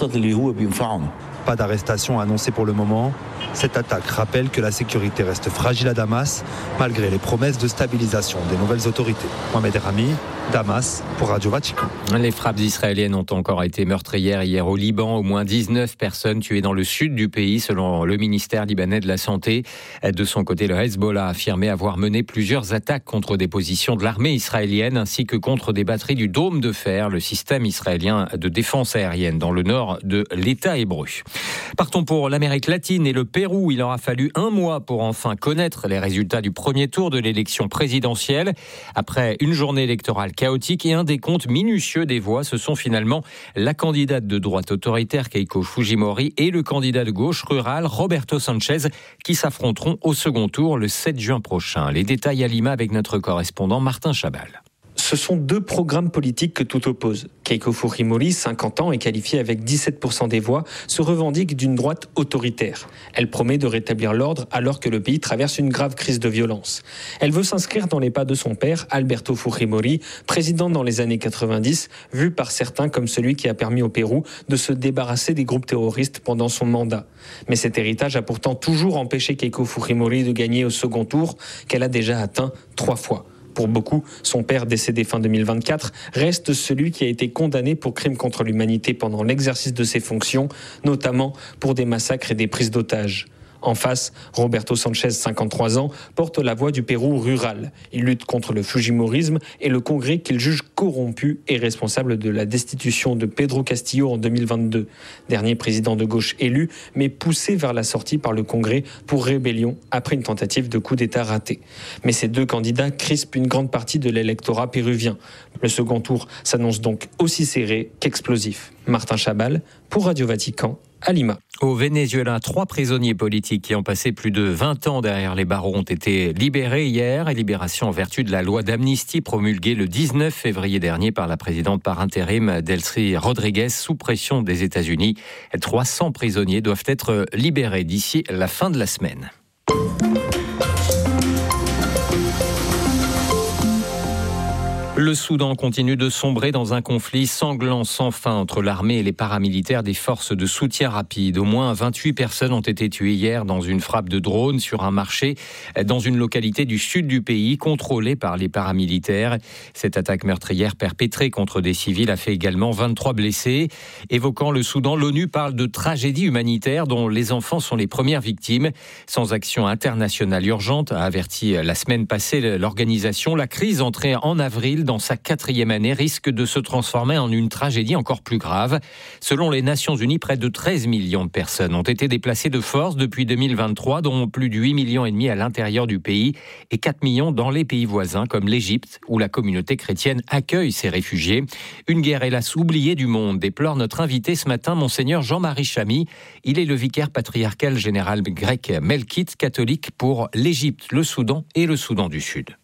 Pas d'arrestation annoncée pour le moment. Cette attaque rappelle que la sécurité reste fragile à Damas, malgré les promesses de stabilisation des nouvelles autorités. Mohamed Erami, Damas, pour Radio Vatican. Les frappes israéliennes ont encore été meurtrières hier au Liban. Au moins dix-neuf personnes tuées dans le sud du pays, selon le ministère libanais de la Santé. De son côté, le Hezbollah a affirmé avoir mené plusieurs attaques contre des positions de l'armée israélienne, ainsi que contre des batteries du Dôme de Fer, le système israélien de défense aérienne dans le nord de l'État hébreu. Partons pour l'Amérique latine et le Pérou. Il aura fallu un mois pour enfin connaître les résultats du premier tour de l'élection présidentielle. Après une journée électorale chaotique et un décompte minutieux des voix, ce sont finalement la candidate de droite autoritaire Keiko Fujimori et le candidat de gauche rural Roberto Sanchez qui s'affronteront au second tour le sept juin prochain. Les détails à Lima avec notre correspondant Martin Chabal. Ce sont deux programmes politiques que tout oppose. Keiko Fujimori, cinquante ans et qualifiée avec dix-sept pour cent des voix, se revendique d'une droite autoritaire. Elle promet de rétablir l'ordre alors que le pays traverse une grave crise de violence. Elle veut s'inscrire dans les pas de son père, Alberto Fujimori, président dans les années quatre-vingt-dix, vu par certains comme celui qui a permis au Pérou de se débarrasser des groupes terroristes pendant son mandat. Mais cet héritage a pourtant toujours empêché Keiko Fujimori de gagner au second tour, qu'elle a déjà atteint trois fois. Pour beaucoup, son père, décédé fin deux mille vingt-quatre, reste celui qui a été condamné pour crimes contre l'humanité pendant l'exercice de ses fonctions, notamment pour des massacres et des prises d'otages. En face, Roberto Sanchez, cinquante-trois ans, porte la voix du Pérou rural. Il lutte contre le fujimorisme et le Congrès qu'il juge corrompu et responsable de la destitution de Pedro Castillo en deux mille vingt-deux. Dernier président de gauche élu, mais poussé vers la sortie par le Congrès pour rébellion après une tentative de coup d'État ratée. Mais ces deux candidats crispent une grande partie de l'électorat péruvien. Le second tour s'annonce donc aussi serré qu'explosif. Martin Chabal, pour Radio Vatican, à Lima. Au Venezuela, trois prisonniers politiques qui ont passé plus de vingt ans derrière les barreaux ont été libérés hier. Et libération en vertu de la loi d'amnistie promulguée le dix-neuf février dernier par la présidente par intérim Delcy Rodriguez sous pression des États-Unis. trois cents prisonniers doivent être libérés d'ici la fin de la semaine. Le Soudan continue de sombrer dans un conflit sanglant sans fin entre l'armée et les paramilitaires des forces de soutien rapide. Au moins vingt-huit personnes ont été tuées hier dans une frappe de drone sur un marché dans une localité du sud du pays contrôlée par les paramilitaires. Cette attaque meurtrière perpétrée contre des civils a fait également vingt-trois blessés. Évoquant le Soudan, l'ONU parle de tragédie humanitaire dont les enfants sont les premières victimes. Sans action internationale urgente, a averti la semaine passée l'organisation, la crise entrée en avril dans sa quatrième année risque de se transformer en une tragédie encore plus grave. Selon les Nations Unies, près de treize millions de personnes ont été déplacées de force depuis deux mille vingt-trois, dont plus de huit millions et demi à l'intérieur du pays et quatre millions dans les pays voisins comme l'Égypte, où la communauté chrétienne accueille ces réfugiés. Une guerre hélas oubliée du monde, déplore notre invité ce matin, Monseigneur Jean-Marie Chamy. Il est le vicaire patriarcal général grec melkite catholique pour l'Égypte, le Soudan et le Soudan du Sud.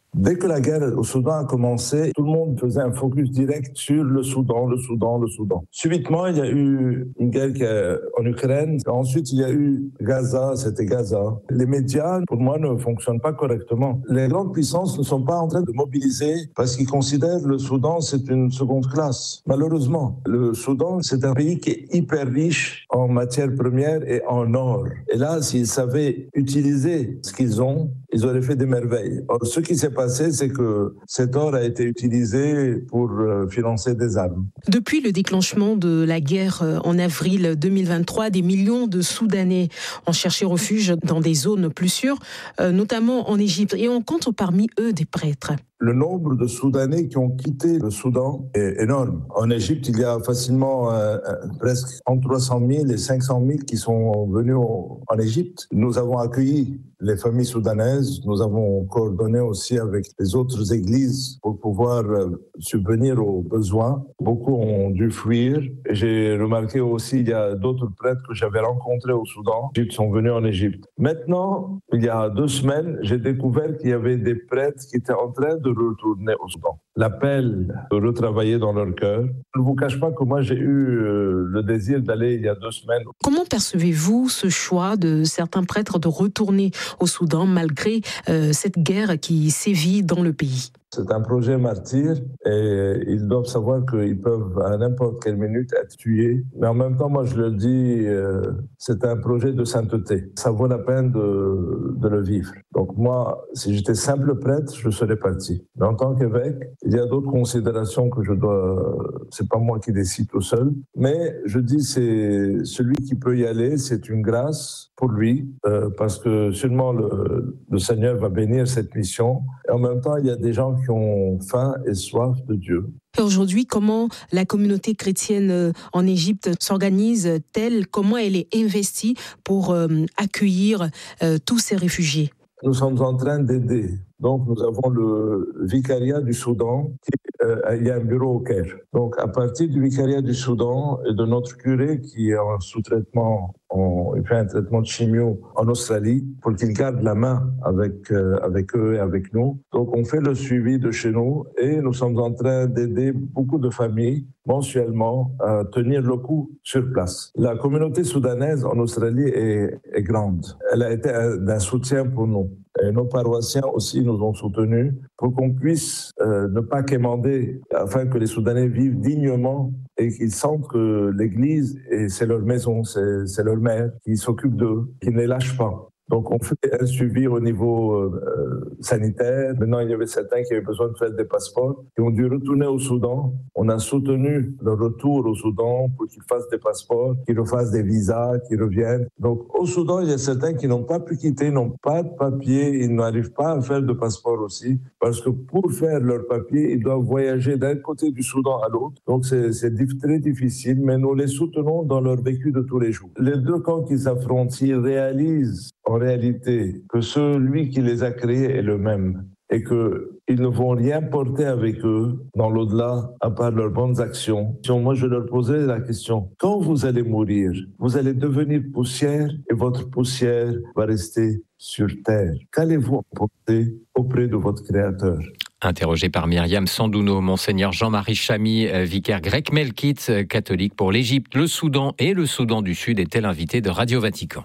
Dès que la guerre au Soudan a commencé, tout le monde faisait un focus direct sur le Soudan, le Soudan, le Soudan. Subitement, il y a eu une guerre en Ukraine. Ensuite, il y a eu Gaza, c'était Gaza. Les médias, pour moi, ne fonctionnent pas correctement. Les grandes puissances ne sont pas en train de mobiliser parce qu'ils considèrent le Soudan, c'est une seconde classe. Malheureusement, le Soudan, c'est un pays qui est hyper riche en matières premières et en or. Et là, s'ils savaient utiliser ce qu'ils ont, ils auraient fait des merveilles. Or, ce qui s'est passé, c'est que cet or a été utilisé pour financer des armes. Depuis le déclenchement de la guerre en avril deux mille vingt-trois, des millions de Soudanais ont cherché refuge dans des zones plus sûres, notamment en Égypte, et on compte parmi eux des prêtres. Le nombre de Soudanais qui ont quitté le Soudan est énorme. En Égypte, il y a facilement euh, presque entre trois cent mille et cinq cent mille qui sont venus au, en Égypte. Nous avons accueilli les familles soudanaises. Nous avons coordonné aussi avec les autres églises pour pouvoir euh, subvenir aux besoins. Beaucoup ont dû fuir. Et j'ai remarqué aussi, il y a d'autres prêtres que j'avais rencontrés au Soudan qui sont venus en Égypte. Maintenant, il y a deux semaines, j'ai découvert qu'il y avait des prêtres qui étaient en train de retourner au Soudan. L'appel de retravailler dans leur cœur. Je ne vous cache pas que moi, j'ai eu euh, le désir d'aller il y a deux semaines. Comment percevez-vous ce choix de certains prêtres de retourner au Soudan malgré euh, cette guerre qui sévit dans le pays ? C'est un projet martyr et ils doivent savoir qu'ils peuvent à n'importe quelle minute être tués. Mais en même temps, moi je le dis, euh, c'est un projet de sainteté. Ça vaut la peine de, de le vivre. Donc moi, si j'étais simple prêtre, je serais parti. Mais en tant qu'évêque, il y a d'autres considérations que je dois... C'est pas moi qui décide tout seul. Mais je dis, c'est celui qui peut y aller, c'est une grâce pour lui, euh, parce que seulement le, le Seigneur va bénir cette mission. Et en même temps, il y a des gens qui ont faim et soif de Dieu. Et aujourd'hui, comment la communauté chrétienne en Égypte s'organise-t-elle ? Comment elle est investie pour euh, accueillir euh, tous ces réfugiés ? Nous sommes en train d'aider. Donc, nous avons le vicariat du Soudan, qui, euh, il y a un bureau au Caire. Donc, à partir du vicariat du Soudan et de notre curé qui est en sous-traitement, on, il fait un traitement de chimio en Australie pour qu'il garde la main avec, euh, avec eux et avec nous. Donc, on fait le suivi de chez nous et nous sommes en train d'aider beaucoup de familles mensuellement à tenir le coup sur place. La communauté soudanaise en Australie est, est grande. Elle a été d'un soutien pour nous. Et nos paroissiens aussi nous ont soutenus pour qu'on puisse euh, ne pas quémander afin que les Soudanais vivent dignement et qu'ils sentent que l'Église, et c'est leur maison, c'est, c'est leur mère qui s'occupe d'eux, qui ne les lâche pas. Donc, on fait un suivi au niveau euh, sanitaire. Maintenant, il y avait certains qui avaient besoin de faire des passeports, qui ont dû retourner au Soudan. On a soutenu le retour au Soudan pour qu'ils fassent des passeports, qu'ils refassent des visas, qu'ils reviennent. Donc, au Soudan, il y a certains qui n'ont pas pu quitter, n'ont pas de papier, ils n'arrivent pas à faire de passeport aussi, parce que pour faire leur papier, ils doivent voyager d'un côté du Soudan à l'autre. Donc, c'est, c'est très difficile, mais nous les soutenons dans leur vécu de tous les jours. Les deux camps qui s'affrontent, s'ils réalisent en réalité que celui qui les a créés est le même et qu'ils ne vont rien porter avec eux dans l'au-delà à part leurs bonnes actions. Moi, je leur posais la question, quand vous allez mourir, vous allez devenir poussière et votre poussière va rester sur terre. Qu'allez-vous apporter auprès de votre Créateur ? Interrogé par Myriam Sandouno, Monseigneur Jean-Marie Chamy, vicaire grec melkite catholique pour l'Égypte, le Soudan et le Soudan du Sud, était l'invité de Radio Vatican.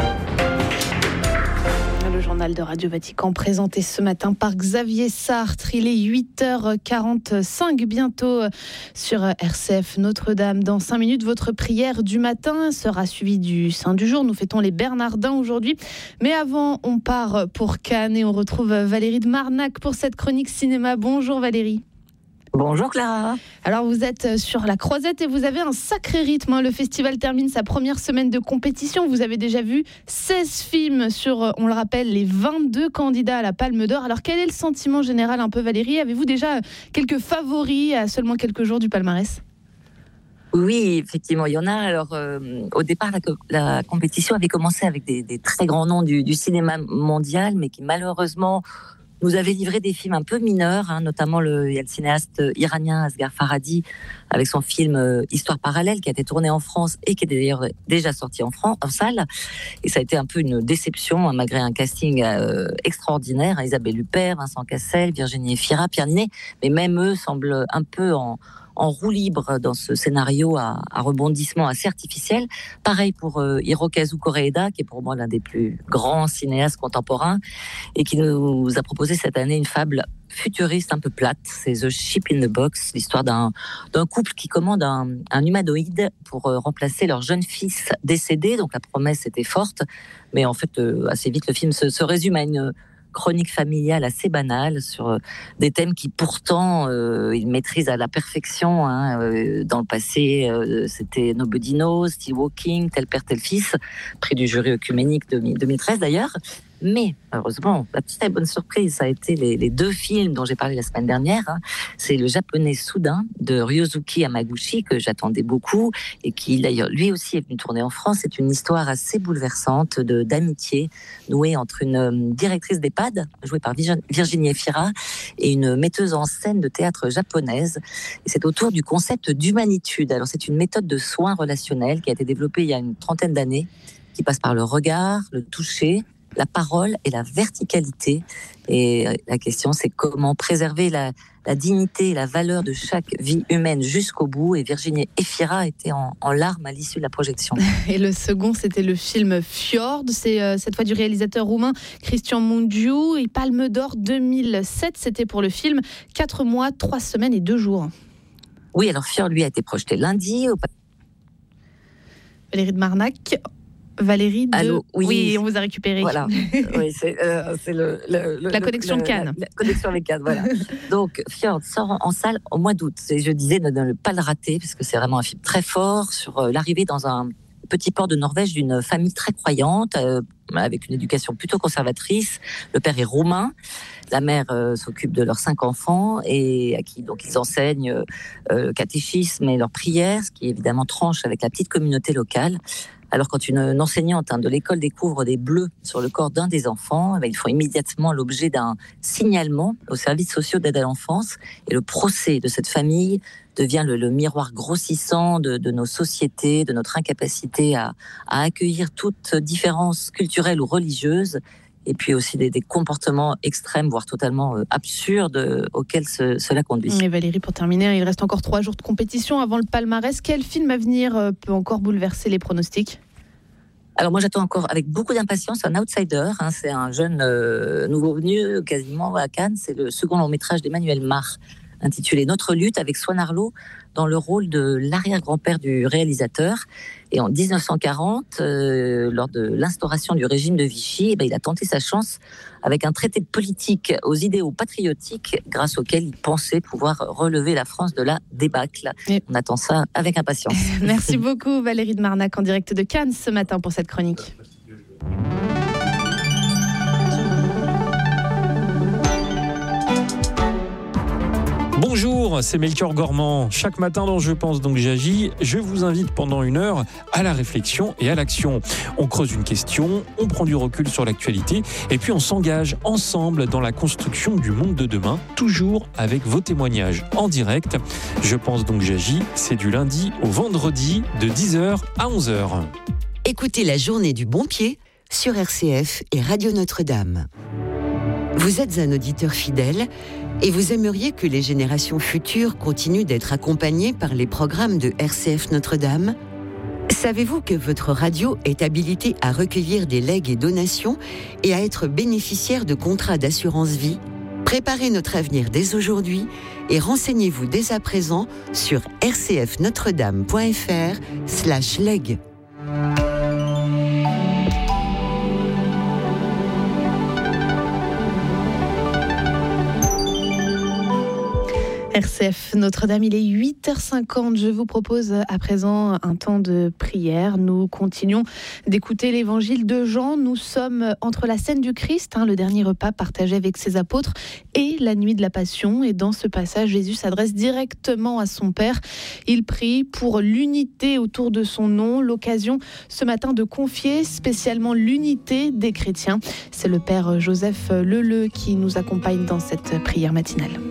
Le journal de Radio Vatican présenté ce matin par Xavier Sartre. Il est huit heures quarante-cinq bientôt sur R C F Notre-Dame. Dans cinq minutes, votre prière du matin sera suivie du Saint du jour. Nous fêtons les Bernardins aujourd'hui. Mais avant, on part pour Cannes et on retrouve Valérie de Marnac pour cette chronique cinéma. Bonjour Valérie. Bonjour Clara. Alors vous êtes sur la Croisette et vous avez un sacré rythme. Le festival termine sa première semaine de compétition. Vous avez déjà vu seize films sur, on le rappelle, les vingt-deux candidats à la Palme d'Or. Alors quel est le sentiment général un peu Valérie ? Avez-vous déjà quelques favoris à seulement quelques jours du palmarès ? Oui, effectivement, il y en a. Alors, euh, au départ, la, la compétition avait commencé avec des, des très grands noms du, du cinéma mondial, mais qui malheureusement nous avait livré des films un peu mineurs, hein, notamment le, il y a le cinéaste iranien Asghar Farhadi avec son film euh, Histoire parallèle qui a été tourné en France et qui est d'ailleurs déjà sorti en, France, en salle. Et ça a été un peu une déception, hein, malgré un casting euh, extraordinaire. Hein, Isabelle Huppert, Vincent Cassel, Virginie Efira, Pierre Ninet, mais même eux semblent un peu en... en roue libre dans ce scénario à, à rebondissement assez artificiel. Pareil pour euh, Hirokazu Koreeda, qui est pour moi l'un des plus grands cinéastes contemporains et qui nous a proposé cette année une fable futuriste un peu plate. C'est The Ship in the Box, l'histoire d'un, d'un couple qui commande un, un humanoïde pour euh, remplacer leur jeune fils décédé. Donc la promesse était forte, mais en fait, euh, assez vite, le film se, se résume à une chronique familiale assez banale sur euh, des thèmes qui pourtant euh, il maîtrise à la perfection. Hein, euh, dans le passé, euh, c'était Nobody Knows, Still Walking, Tel père, tel fils, prix du jury œcuménique deux mille treize d'ailleurs. Mais heureusement, la petite et bonne surprise, ça a été les, les deux films dont j'ai parlé la semaine dernière. Hein. C'est le japonais Soudain de Ryosuke Hamaguchi que j'attendais beaucoup et qui d'ailleurs lui aussi est venu tourner en France. C'est une histoire assez bouleversante de, d'amitié nouée entre une euh, directrice d'EHPAD jouée par Virginie Efira et une metteuse en scène de théâtre japonaise. Et c'est autour du concept d'humanitude. Alors c'est une méthode de soins relationnels qui a été développée il y a une trentaine d'années, qui passe par le regard, le toucher, la parole et la verticalité. Et la question, c'est comment préserver la, la dignité et la valeur de chaque vie humaine jusqu'au bout. Et Virginie Efira était en, en larmes à l'issue de la projection. Et le second, c'était le film Fjord. C'est euh, cette fois du réalisateur roumain Cristian Mungiu. Et Palme d'Or deux mille sept, c'était pour le film quatre mois, trois semaines et deux jours. Oui, alors Fjord, lui, a été projeté lundi. Au... Valérie de Marnac. Valérie de... Allô, oui. oui, on vous a récupéré. Voilà, oui, c'est, euh, c'est le, le, le, la connexion le, de Cannes. La, la connexion avec Cannes, voilà. Donc, Fjord sort en salle au mois d'août. Et je disais de ne pas le rater, parce que c'est vraiment un film très fort sur euh, l'arrivée dans un petit port de Norvège d'une famille très croyante, euh, avec une éducation plutôt conservatrice. Le père est roumain. La mère euh, s'occupe de leurs cinq enfants et à qui donc ils enseignent euh, le catéchisme et leurs prières, ce qui évidemment tranche avec la petite communauté locale. Alors quand une, une enseignante hein, de l'école découvre des bleus sur le corps d'un des enfants, eh bien, ils font immédiatement l'objet d'un signalement aux services sociaux d'aide à l'enfance. Et le procès de cette famille devient le, le miroir grossissant de, de nos sociétés, de notre incapacité à, à accueillir toute différence culturelle ou religieuse. Et puis aussi des, des comportements extrêmes, voire totalement euh, absurdes euh, auxquels ce, cela conduit. Et Valérie, pour terminer, il reste encore trois jours de compétition avant le palmarès. Quel film à venir euh, peut encore bouleverser les pronostics ? Alors moi j'attends encore avec beaucoup d'impatience un outsider, hein, c'est un jeune euh, nouveau venu quasiment à Cannes, c'est le second long métrage d'Emmanuel Mar, intitulé Notre lutte, avec Swan Arlo dans le rôle de l'arrière-grand-père du réalisateur. Et en dix-neuf cent quarante, euh, lors de l'instauration du régime de Vichy, eh bien, il a tenté sa chance avec un traité politique aux idéaux patriotiques grâce auquel il pensait pouvoir relever la France de la débâcle. Et... On attend ça avec impatience. Merci beaucoup Valérie de Marnac en direct de Cannes ce matin pour cette chronique. Bonjour, c'est Melchior Gormand. Chaque matin dans Je pense donc j'agis, je vous invite pendant une heure à la réflexion et à l'action. On creuse une question, on prend du recul sur l'actualité et puis on s'engage ensemble dans la construction du monde de demain, toujours avec vos témoignages en direct. Je pense donc j'agis, c'est du lundi au vendredi de dix heures à onze heures. Écoutez la journée du bon pied sur R C F et Radio Notre-Dame. Vous êtes un auditeur fidèle et vous aimeriez que les générations futures continuent d'être accompagnées par les programmes de R C F Notre-Dame ? Savez-vous que votre radio est habilitée à recueillir des legs et donations et à être bénéficiaire de contrats d'assurance vie ? Préparez notre avenir dès aujourd'hui et renseignez-vous dès à présent sur rcfnotredame.fr slash leg. R C F Notre-Dame, il est huit heures cinquante. Je vous propose à présent un temps de prière. Nous continuons d'écouter l'évangile de Jean. Nous sommes entre la scène du Christ, hein, le dernier repas partagé avec ses apôtres, et la nuit de la Passion. Et dans ce passage, Jésus s'adresse directement à son Père. Il prie pour l'unité autour de son nom. L'occasion ce matin de confier spécialement l'unité des chrétiens. C'est le Père Joseph Leleu qui nous accompagne dans cette prière matinale.